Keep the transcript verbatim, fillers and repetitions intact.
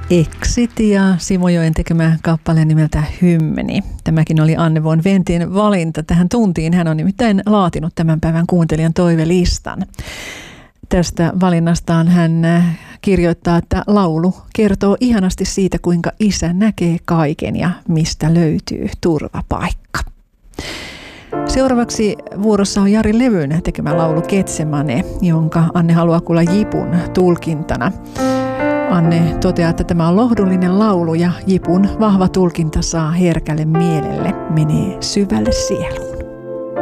Exit ja Simo Joen tekemä kappale nimeltä Hymmeni. Tämäkin oli Anne von Wentin valinta tähän tuntiin. Hän on nimittäin laatinut tämän päivän kuuntelijan toivelistan. Tästä valinnastaan hän kirjoittaa, että laulu kertoo ihanasti siitä, kuinka isä näkee kaiken ja mistä löytyy turvapaikka. Seuraavaksi vuorossa on Jari Levyn tekemä laulu Getsemane, jonka Anne haluaa kuulla Jipun tulkintana. Anne toteaa, että tämä on lohdullinen laulu ja Jipun vahva tulkinta saa herkälle mielelle, menee syvälle sieluun.